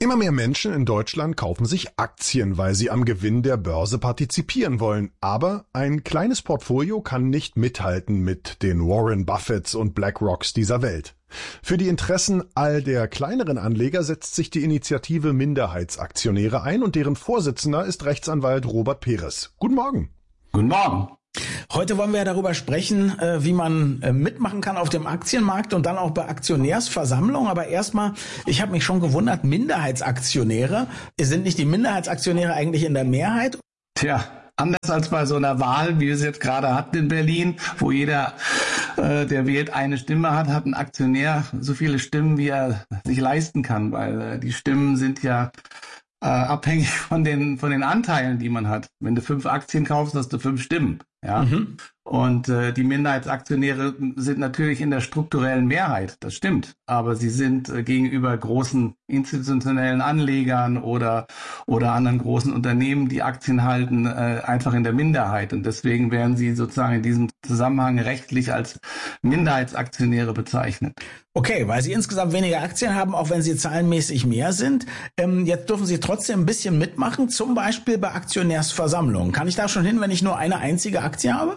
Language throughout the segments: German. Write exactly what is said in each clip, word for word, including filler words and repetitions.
Immer mehr Menschen in Deutschland kaufen sich Aktien, weil sie am Gewinn der Börse partizipieren wollen. Aber ein kleines Portfolio kann nicht mithalten mit den Warren Buffetts und BlackRocks dieser Welt. Für die Interessen all der kleineren Anleger setzt sich die Initiative Minderheitsaktionäre ein und deren Vorsitzender ist Rechtsanwalt Robert Peres. Guten Morgen. Guten Morgen. Heute wollen wir ja darüber sprechen, wie man mitmachen kann auf dem Aktienmarkt und dann auch bei Aktionärsversammlungen. Aber erstmal, ich habe mich schon gewundert, Minderheitsaktionäre. Sind nicht die Minderheitsaktionäre eigentlich in der Mehrheit? Tja, anders als bei so einer Wahl, wie wir es jetzt gerade hatten in Berlin, wo jeder, äh, der wählt, eine Stimme hat, hat ein Aktionär so viele Stimmen, wie er sich leisten kann, weil äh, die Stimmen sind ja äh, abhängig von den von den Anteilen, die man hat. Wenn du fünf Aktien kaufst, hast du fünf Stimmen. Ja. Mhm. Und äh, die Minderheitsaktionäre sind natürlich in der strukturellen Mehrheit, das stimmt. Aber sie sind äh, gegenüber großen institutionellen Anlegern oder oder anderen großen Unternehmen, die Aktien halten, äh, einfach in der Minderheit. Und deswegen werden sie sozusagen in diesem Zusammenhang rechtlich als Minderheitsaktionäre bezeichnet. Okay, weil sie insgesamt weniger Aktien haben, auch wenn sie zahlenmäßig mehr sind. Ähm, jetzt dürfen sie trotzdem ein bisschen mitmachen, zum Beispiel bei Aktionärsversammlungen. Kann ich da schon hin, wenn ich nur eine einzige Aktie habe?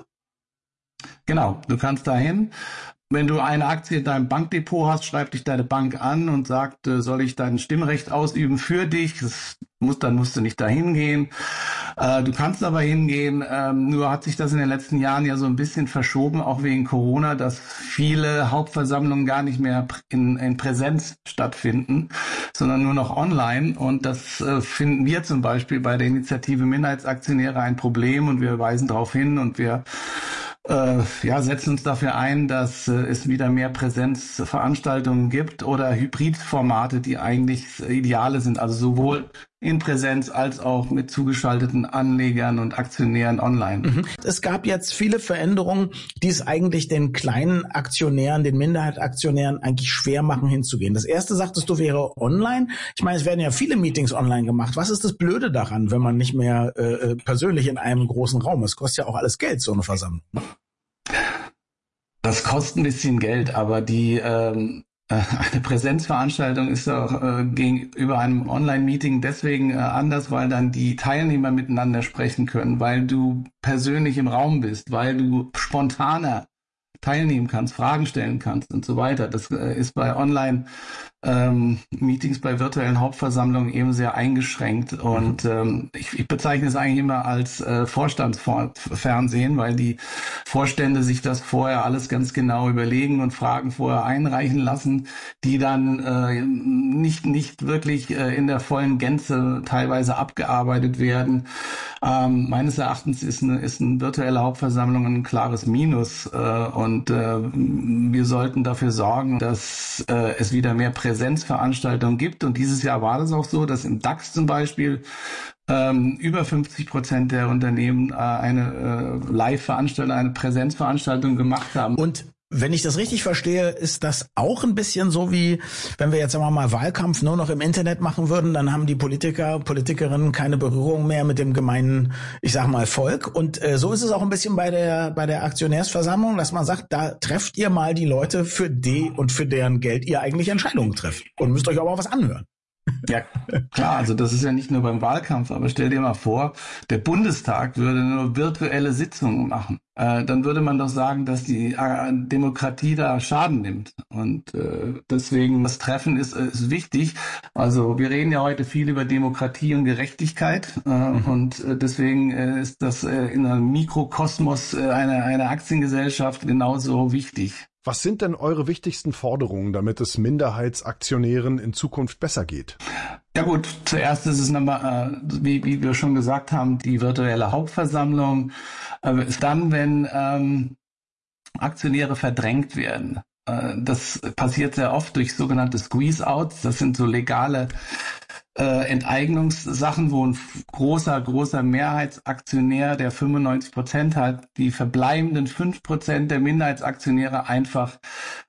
Genau, du kannst dahin. Wenn du eine Aktie in deinem Bankdepot hast, schreibt dich deine Bank an und sagt, äh, soll ich dein Stimmrecht ausüben für dich? Das muss, dann musst du nicht dahin gehen. Äh, du kannst aber hingehen. Ähm, nur hat sich das in den letzten Jahren ja so ein bisschen verschoben, auch wegen Corona, dass viele Hauptversammlungen gar nicht mehr in, in Präsenz stattfinden, sondern nur noch online. Und das äh, finden wir zum Beispiel bei der Initiative Minderheitsaktionäre ein Problem und wir weisen darauf hin und wir Äh, ja, setzen uns dafür ein, dass äh, es wieder mehr Präsenzveranstaltungen gibt oder Hybridformate, die eigentlich ideale sind, also sowohl in Präsenz als auch mit zugeschalteten Anlegern und Aktionären online. Mhm. Es gab jetzt viele Veränderungen, die es eigentlich den kleinen Aktionären, den Minderheitsaktionären eigentlich schwer machen, hinzugehen. Das erste, sagtest du, wäre online. Ich meine, es werden ja viele Meetings online gemacht. Was ist das Blöde daran, wenn man nicht mehr äh, persönlich in einem großen Raum ist? Kostet ja auch alles Geld, so eine Versammlung. Das kostet ein bisschen Geld, aber die ähm, eine Präsenzveranstaltung ist auch äh, gegenüber einem Online-Meeting deswegen äh, anders, weil dann die Teilnehmer miteinander sprechen können, weil du persönlich im Raum bist, weil du spontaner teilnehmen kannst, Fragen stellen kannst und so weiter. Das äh, ist bei Online-Meetings, ähm, bei virtuellen Hauptversammlungen eben sehr eingeschränkt. Und ähm, ich, ich bezeichne es eigentlich immer als äh, Vorstandsfernsehen, weil die Vorstände sich das vorher alles ganz genau überlegen und Fragen vorher einreichen lassen, die dann äh, nicht nicht wirklich äh, in der vollen Gänze teilweise abgearbeitet werden. Ähm, meines Erachtens ist eine, ist eine virtuelle Hauptversammlung ein klares Minus äh, und äh, wir sollten dafür sorgen, dass äh, es wieder mehr Präsenzveranstaltungen gibt. Und dieses Jahr war das auch so, dass im DAX zum Beispiel ähm, über fünfzig Prozent der Unternehmen äh, eine äh, Live-Veranstaltung, eine Präsenzveranstaltung gemacht haben. Und wenn ich das richtig verstehe, ist das auch ein bisschen so wie, wenn wir jetzt sagen wir mal Wahlkampf nur noch im Internet machen würden, dann haben die Politiker, Politikerinnen keine Berührung mehr mit dem gemeinen, ich sag mal, Volk. Und äh, so ist es auch ein bisschen bei der bei der Aktionärsversammlung, dass man sagt, da trefft ihr mal die Leute, für die und für deren Geld ihr eigentlich Entscheidungen trefft. Und müsst euch aber auch was anhören. Ja, klar, also das ist ja nicht nur beim Wahlkampf, aber stell dir mal vor, der Bundestag würde nur virtuelle Sitzungen machen. Äh, dann würde man doch sagen, dass die äh, Demokratie da Schaden nimmt. Und äh, deswegen, das Treffen ist, ist wichtig. Also wir reden ja heute viel über Demokratie und Gerechtigkeit. Äh, mhm. Und äh, deswegen äh, ist das äh, in einem Mikrokosmos äh, einer, einer Aktiengesellschaft genauso wichtig. Was sind denn eure wichtigsten Forderungen, damit es Minderheitsaktionären in Zukunft besser geht? Ja gut, zuerst ist es nochmal, äh, wie, wie wir schon gesagt haben, die virtuelle Hauptversammlung. Äh, ist dann, wenn ähm, Aktionäre verdrängt werden. Äh, das passiert sehr oft durch sogenannte Squeeze-Outs. Das sind so legale äh, Enteignungssachen, wo ein großer, großer Mehrheitsaktionär, der fünfundneunzig Prozent hat, die verbleibenden fünf Prozent der Minderheitsaktionäre einfach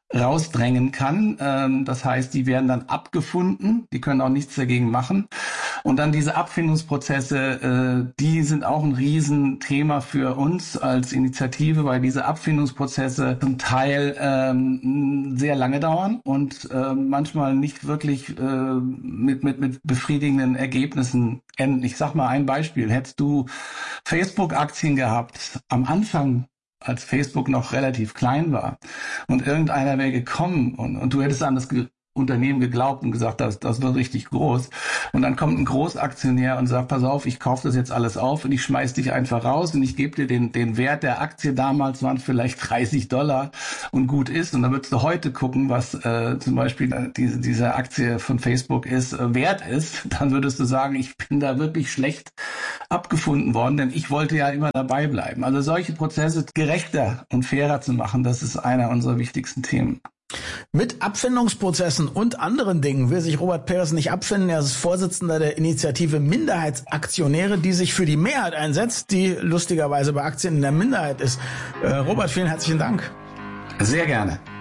rausdrängen kann. Ähm, das heißt, die werden dann abgefunden, die können auch nichts dagegen machen. Und dann diese Abfindungsprozesse, äh, die sind auch ein Riesenthema für uns als Initiative, weil diese Abfindungsprozesse zum Teil ähm, sehr lange dauern und äh, manchmal nicht wirklich äh, mit, mit, mit befriedigenden Ergebnissen enden. Ich sag mal ein Beispiel. Hättest du Facebook-Aktien gehabt am Anfang, als Facebook noch relativ klein war und irgendeiner wäre gekommen und, und du hättest an das Ge- Unternehmen geglaubt und gesagt, das, das wird richtig groß. Und dann kommt ein Großaktionär und sagt, pass auf, ich kaufe das jetzt alles auf und ich schmeiß dich einfach raus und ich gebe dir den, den Wert der Aktie, damals waren vielleicht dreißig Dollar und gut ist. Und dann würdest du heute gucken, was äh, zum Beispiel äh, diese, diese Aktie von Facebook ist, äh, wert ist. Dann würdest du sagen, ich bin da wirklich schlecht abgefunden worden, denn ich wollte ja immer dabei bleiben. Also solche Prozesse gerechter und fairer zu machen, das ist einer unserer wichtigsten Themen. Mit Abfindungsprozessen und anderen Dingen will sich Robert Peres nicht abfinden. Er ist Vorsitzender der Initiative Minderheitsaktionäre, die sich für die Mehrheit einsetzt, die lustigerweise bei Aktien in der Minderheit ist. Äh, Robert, vielen herzlichen Dank. Sehr gerne.